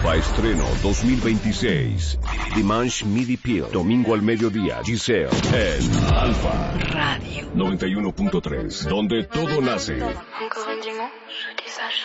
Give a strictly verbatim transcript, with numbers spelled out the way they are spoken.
Alfa Estreno dos mil veintiséis. Dimanche Midi Peel. Domingo al mediodía. Giselle. En Alfa Radio noventa y uno punto tres. Donde todo nace.